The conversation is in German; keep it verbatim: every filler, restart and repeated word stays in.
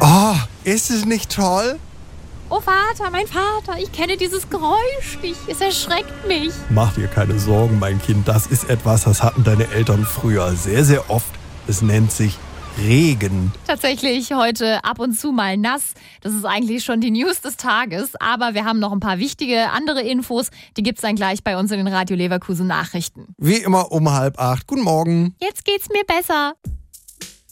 Oh, ist es nicht toll? Oh Vater, mein Vater, ich kenne dieses Geräusch nicht. Es erschreckt mich. Mach dir keine Sorgen, mein Kind. Das ist etwas, das hatten deine Eltern früher sehr, sehr oft. Es nennt sich Regen. Tatsächlich heute ab und zu mal nass. Das ist eigentlich schon die News des Tages. Aber wir haben noch ein paar wichtige andere Infos. Die gibt's dann gleich bei uns in den Radio Leverkusen Nachrichten. Wie immer um halb acht. Guten Morgen. Jetzt geht's mir besser.